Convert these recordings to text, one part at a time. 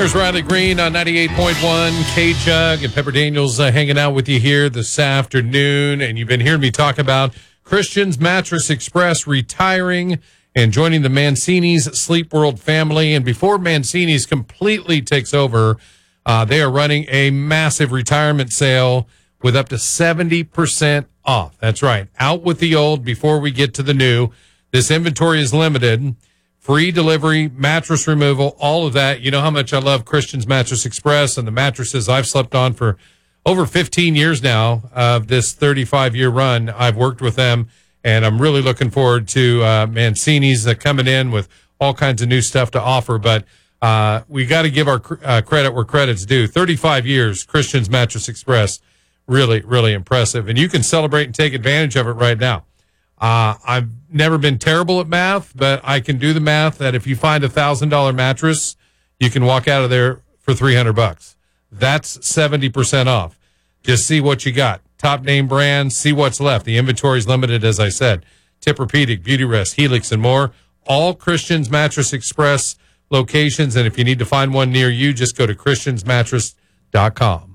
There's Riley Green on 98.1 K-Jug, and Pepper Daniels hanging out with you here this afternoon. And you've been hearing me talk about Christian's Mattress Express retiring and joining the Mancini's Sleep World family. And before Mancini's completely takes over, they are running a massive retirement sale with up to 70% off. That's right. Out with the old before we get to the new. This inventory is limited. Free delivery, mattress removal, all of that. You know how much I love Christian's Mattress Express and the mattresses I've slept on for over 15 years now of this 35-year run. I've worked with them, and I'm really looking forward to Mancini's coming in with all kinds of new stuff to offer. But we got to give our credit where credit's due. 35 years, Christian's Mattress Express. Really, really impressive. And you can celebrate and take advantage of it right now. I've never been terrible at math, but I can do the math that if you find a $1,000 mattress, you can walk out of there for $300. That's 70% off. Just see what you got. Top name brands, see what's left. The inventory is limited, as I said. Tempur-Pedic, Beautyrest, Helix, and more. All Christian's Mattress Express locations, and if you need to find one near you, just go to christiansmattress.com.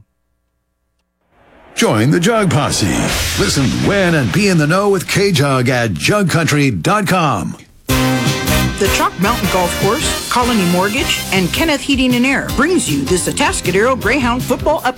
Join the Jug Posse. Listen, win, and be in the know with K-Jug at jugcountry.com. The Chalk Mountain Golf Course, Colony Mortgage, and Kenneth Heating and Air brings you this Atascadero Greyhound football